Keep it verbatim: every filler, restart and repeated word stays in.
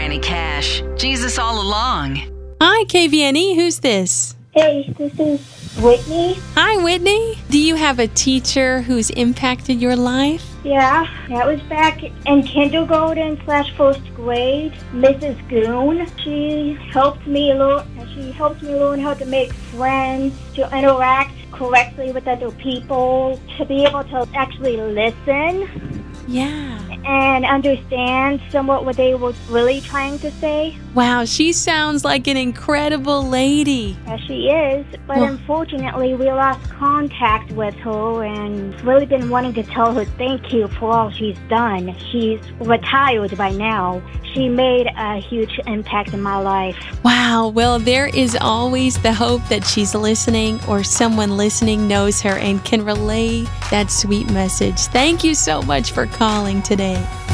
Johnny Cash. Jesus all along. Hi, K V N E. Who's this? Hey, this is Whitney. Hi, Whitney. Do you have a teacher who's impacted your life? Yeah, that was back in kindergarten slash first grade. Missus Goon. She helped me learn. She helped me learn how to make friends, to interact correctly with other people, to be able to actually listen. Yeah. And understand somewhat what they were really trying to say. Wow, she sounds like an incredible lady. Yes, she is, but Well, unfortunately we lost contact with her, and really been wanting to tell her thank you for all she's done. She's retired by now. She made a huge impact in my life. wow. Well, there is always the hope that she's listening or someone listening knows her and can relay that sweet message. Thank you so much for calling today.